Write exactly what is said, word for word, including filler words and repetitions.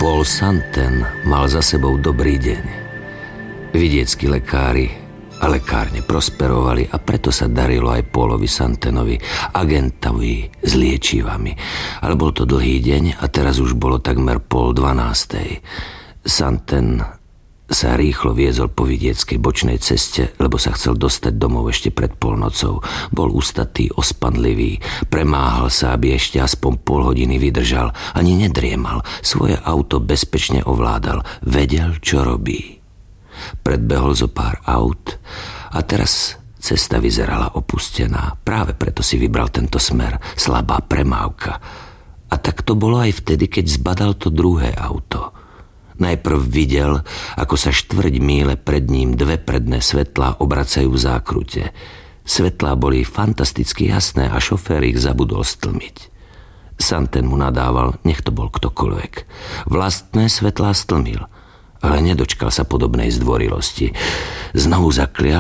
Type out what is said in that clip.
Paul Santen mal za sebou dobrý deň. Vidieckí lekári a lekárne prosperovali a preto sa darilo aj Paulovi Santenovi, agentovi s liečivami. Ale bol to dlhý deň a teraz už bolo takmer pol dvanástej. Santen sa rýchlo viezol po vidieckej bočnej ceste, lebo sa chcel dostať domov ešte pred polnocou. Bol ustatý, ospadlivý, premáhal sa, aby ešte aspoň pol hodiny vydržal. Ani nedriemal, svoje auto bezpečne ovládal, vedel, čo robí. Predbehol zo pár aut a teraz cesta vyzerala opustená. Práve preto si vybral tento smer, slabá premávka. A tak to bolo aj vtedy, keď zbadal to druhé auto. Najprv videl, ako sa štvrť míle pred ním dve predné svetlá obracajú v zákrute. Svetlá boli fantasticky jasné a šofér ich zabudol stlmiť. Santen mu nadával, nech to bol ktokoľvek. Vlastné svetlá stlmil, ale nedočkal sa podobnej zdvorilosti. Znovu zaklial